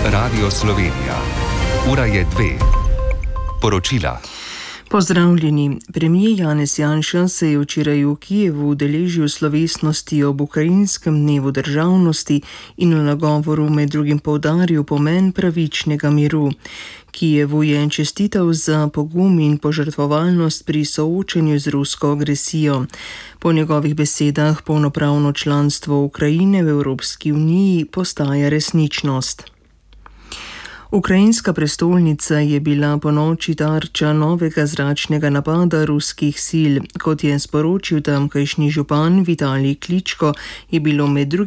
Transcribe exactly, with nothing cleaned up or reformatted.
Radio Slovenija. Ura je dve. Poročila. Pozdravljeni. Premijer Janez Janša se je včeraj v Kijevu udeležil slovesnosti ob ukrajinskem dnevu državnosti in v nagovoru med drugim poudaril pomen pravičnega miru. Kijevu je čestital za pogum in požrtvovalnost pri soočanju z rusko agresijo. Po njegovih besedah polnopravno članstvo Ukrajine v Evropski uniji postaja resničnost. Ukrajinska prestolnica je bila ponoči tarča novega zračnega napada ruskih sil. Kot je sporočil tamkajšnji župan Vitalij Kličko, je bilo med drugim